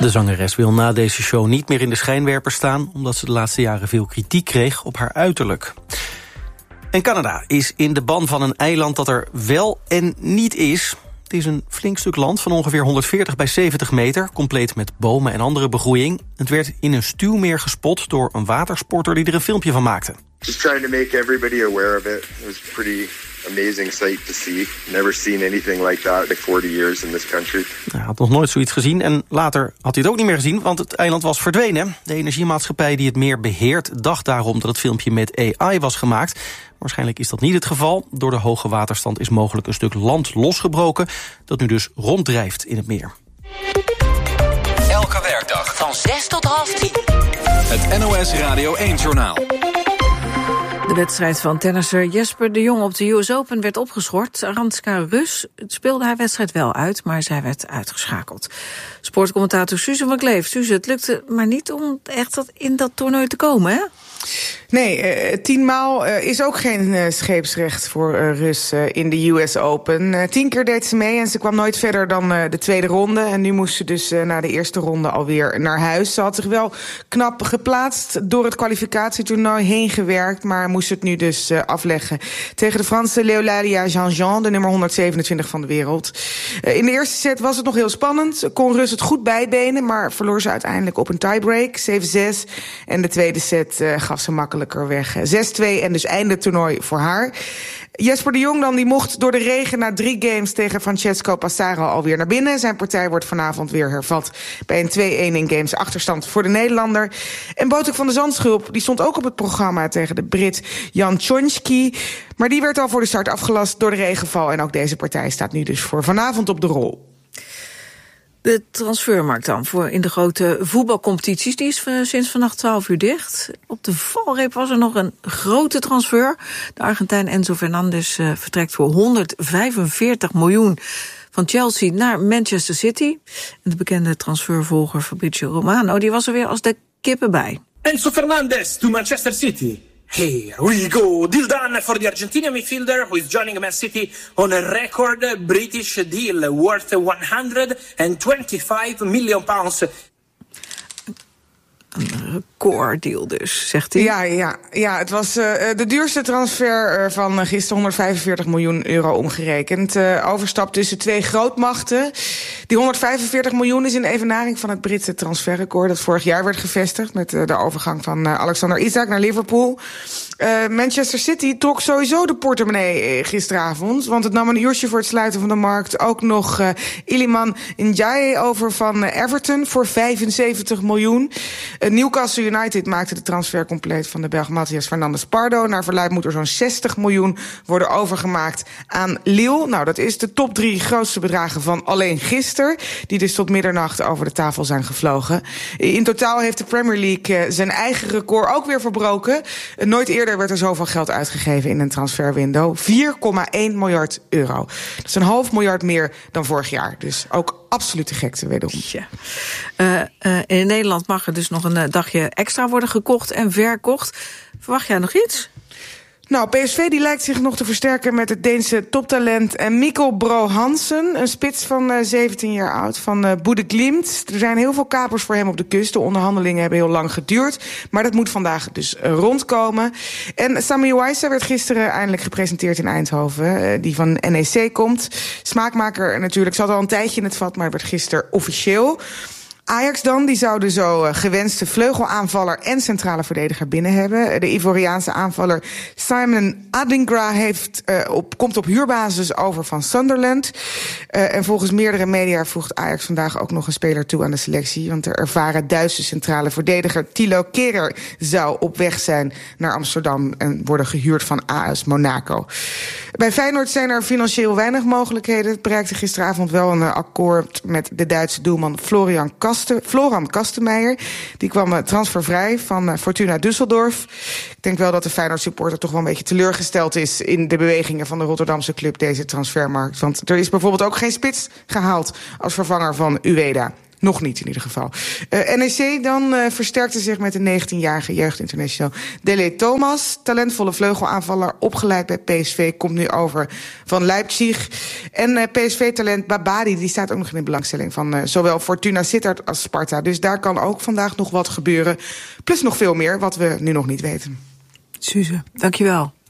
De zangeres wil na deze show niet meer in de schijnwerpers staan, omdat ze de laatste jaren veel kritiek kreeg op haar uiterlijk. En Canada is in de ban van een eiland dat er wel en niet is. Het is een flink stuk land van ongeveer 140 bij 70 meter... compleet met bomen en andere begroeiing. Het werd in een stuwmeer gespot door een watersporter die er een filmpje van maakte. Just trying to make everybody aware of it. It was a pretty amazing sight to see. Never seen anything like that in 40 years in this country. Hij had nog nooit zoiets gezien en later had hij het ook niet meer gezien... want het eiland was verdwenen. De energiemaatschappij die het meer beheert dacht daarom dat het filmpje met AI was gemaakt. Waarschijnlijk is dat niet het geval. Door de hoge waterstand is mogelijk een stuk land losgebroken... dat nu dus ronddrijft in het meer. Elke werkdag van 6 tot half 10. Het NOS Radio 1-journaal. De wedstrijd van tennisser Jesper de Jong op de US Open werd opgeschort. Aranska Rus speelde haar wedstrijd wel uit, maar zij werd uitgeschakeld. Sportcommentator Suze van Kleef. Suze, het lukte maar niet om echt in dat toernooi te komen, hè? Nee, 10 maal is ook geen scheepsrecht voor Rus in de US Open. 10 keer deed ze mee en ze kwam nooit verder dan de tweede ronde. En nu moest ze dus na de eerste ronde alweer naar huis. Ze had zich wel knap geplaatst door het kwalificatietoernooi heen gewerkt... maar moest het nu dus afleggen tegen de Franse Léolalia Jean-Jean... de nummer 127 van de wereld. In de eerste set was het nog heel spannend. Kon Rus het goed bijbenen, maar verloor ze uiteindelijk op een tiebreak, 7-6. En de tweede set gaf ze makkelijker weg. 6-2 en dus einde toernooi voor haar. Jesper de Jong dan, die mocht door de regen na 3 games tegen Francesco Passaro alweer naar binnen. Zijn partij wordt vanavond weer hervat bij een 2-1 in games achterstand voor de Nederlander. En Botik van de Zandschulp, die stond ook op het programma tegen de Brit Jan Tjonski. Maar die werd al voor de start afgelast door de regenval. En ook deze partij staat nu dus voor vanavond op de rol. De transfermarkt dan voor in de grote voetbalcompetities... die is sinds vannacht 12 uur dicht. Op de valreep was er nog een grote transfer. De Argentijn Enzo Fernandez vertrekt voor 145 miljoen... van Chelsea naar Manchester City. En de bekende transfervolger Fabrizio Romano... die was er weer als de kippen bij. Enzo Fernandez to Manchester City. Here we go. Deal done for the Argentinian midfielder who is joining Man City on a record British deal worth 125 million pounds. Een recorddeal dus, zegt hij. Ja, het was de duurste transfer van gisteren, 145 miljoen euro omgerekend. Overstap tussen 2 grootmachten. Die 145 miljoen is een evenaring van het Britse transferrecord... dat vorig jaar werd gevestigd met de overgang van Alexander Isak naar Liverpool. Manchester City trok sowieso de portemonnee gisteravond... want het nam een uurtje voor het sluiten van de markt... ook nog Iliman Ndiaye over van Everton voor 75 miljoen... Newcastle United maakte de transfer compleet van de Belg Matthias Fernandes Pardo. Naar verluidt moet er zo'n 60 miljoen worden overgemaakt aan Lille. Nou, dat is de top 3 grootste bedragen van alleen gisteren... die dus tot middernacht over de tafel zijn gevlogen. In totaal heeft de Premier League zijn eigen record ook weer verbroken. Nooit eerder werd er zoveel geld uitgegeven in een transferwindow. 4,1 miljard euro. Dat is $500 miljoen meer dan vorig jaar. Dus ook absolute gekte wederom. Ja. In Nederland mag er dus nog een dagje extra worden gekocht en verkocht. Verwacht jij nog iets? Nou, PSV die lijkt zich nog te versterken met het Deense toptalent Mikkel Bro Hansen. Een spits van 17 jaar oud, van Bode Glimt. Er zijn heel veel kapers voor hem op de kust. De onderhandelingen hebben heel lang geduurd. Maar dat moet vandaag dus rondkomen. En Sami Oijsa werd gisteren eindelijk gepresenteerd in Eindhoven. Die van NEC komt. Smaakmaker natuurlijk, zat al een tijdje in het vat, maar werd gisteren officieel. Ajax dan, die zou de zo gewenste vleugelaanvaller en centrale verdediger binnen hebben. De Ivoriaanse aanvaller Simon Adingra komt op huurbasis over van Sunderland. En volgens meerdere media voegt Ajax vandaag ook nog een speler toe aan de selectie. Want de ervaren Duitse centrale verdediger Thilo Kehrer zou op weg zijn naar Amsterdam en worden gehuurd van AS Monaco. Bij Feyenoord zijn er financieel weinig mogelijkheden. Het bereikte gisteravond wel een akkoord met de Duitse doelman Florian Kastenmeijer. Die kwam transfervrij van Fortuna Düsseldorf. Ik denk wel dat de Feyenoord supporter toch wel een beetje teleurgesteld is in de bewegingen van de Rotterdamse club deze transfermarkt. Want er is bijvoorbeeld ook geen spits gehaald als vervanger van Ueda. Nog niet in ieder geval. NEC dan versterkte zich met de 19-jarige jeugdinternational Dele Thomas. Talentvolle vleugelaanvaller, opgeleid bij PSV, komt nu over van Leipzig. En PSV-talent Babadi, die staat ook nog in de belangstelling van zowel Fortuna Sittard als Sparta. Dus daar kan ook vandaag nog wat gebeuren. Plus nog veel meer, wat we nu nog niet weten. Suze, dankjewel.